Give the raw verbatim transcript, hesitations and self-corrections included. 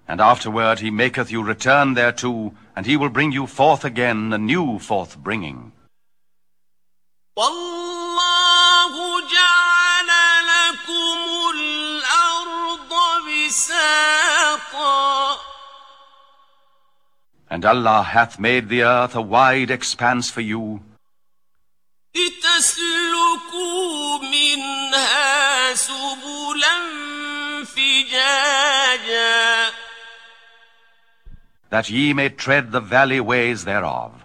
And afterward he maketh you return thereto, and he will bring you forth again a new forth bringing. وَاللَّهُ جَعَلَ لَكُمُ الْأَرْضَ بِسَاطًا. And Allah hath made the earth a wide expanse for you, لِتَسْلُكُوا مِنْهَا سُبُلًا فِجَاجًا, that ye may tread the valley ways thereof.